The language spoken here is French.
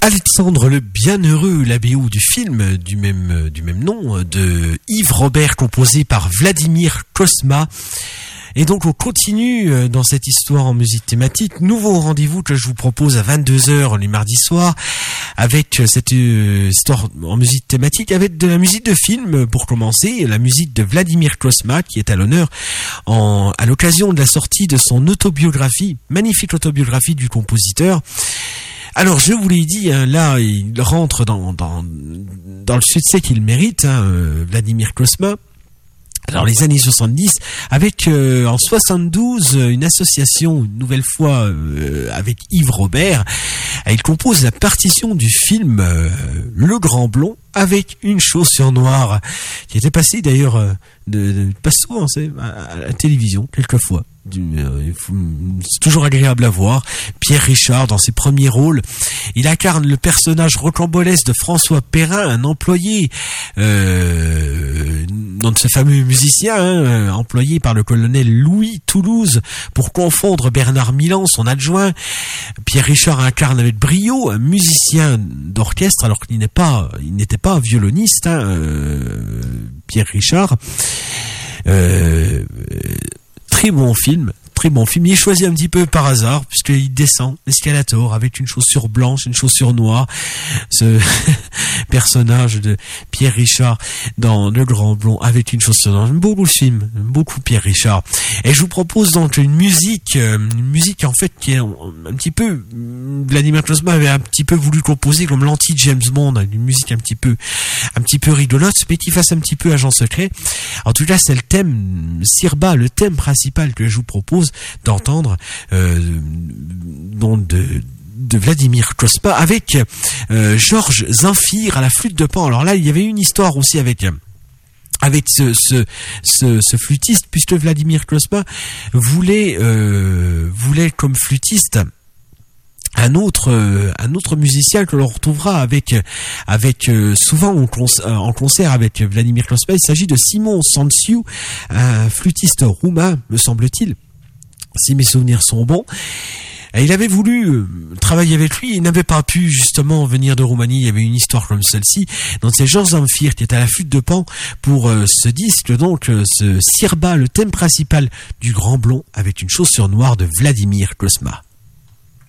Alexandre le Bienheureux, la BO du film du même nom de Yves Robert, composé par Vladimir Cosma. Et donc on continue dans cette histoire en musique thématique. Nouveau rendez-vous que je vous propose à 22h le mardi soir avec cette histoire en musique thématique, avec de la musique de film pour commencer, la musique de Vladimir Cosma qui est à l'honneur à l'occasion de la sortie de son autobiographie, magnifique autobiographie du compositeur. Alors je vous l'ai dit, là il rentre dans le succès qu'il mérite, Vladimir Cosma. Alors les années 70, avec en 72 une association, une nouvelle fois avec Yves Robert, il compose la partition du film Le Grand Blond avec une chaussure noire, qui était passée d'ailleurs pas souvent, à la télévision quelquefois. C'est toujours agréable à voir. Pierre Richard dans ses premiers rôles, il incarne le personnage rocambolesque de François Perrin, un employé de ce fameux musicien, employé par le colonel Louis Toulouse pour confondre Bernard Milan, son adjoint. Pierre Richard incarne avec brio un musicien d'orchestre alors qu'il n'était pas un violoniste, Pierre Richard. Très bon film. Il est choisi un petit peu par hasard puisqu'il descend l'escalator avec une chaussure blanche, une chaussure noire. Ce personnage de Pierre Richard dans Le Grand Blond avec une chaussure noire. J'aime beaucoup le film, j'aime beaucoup Pierre Richard. Et je vous propose donc une musique en fait qui est un petit peu, Vladimir Cosma avait un petit peu voulu composer comme l'anti-James Bond, une musique un petit peu rigolote, mais qui fasse un petit peu agent secret. En tout cas, c'est le thème Sirba, le thème principal que je vous propose d'entendre de Vladimir Cosma avec Georges Zinfir à la flûte de pan. Alors là, il y avait une histoire aussi avec ce flûtiste, puisque Vladimir Cosma voulait comme flûtiste un autre musicien que l'on retrouvera avec souvent en concert avec Vladimir Cosma. Il s'agit de Simon Sanțiu, un flûtiste roumain, me semble-t-il, si mes souvenirs sont bons. Et il avait voulu travailler avec lui, il n'avait pas pu justement venir de Roumanie, il y avait une histoire comme celle-ci. Donc c'est Georges Zinfir qui est à la flûte de pan pour ce disque, donc ce Sirba, le thème principal du Grand Blond avec une chaussure noire de Vladimir Cosma.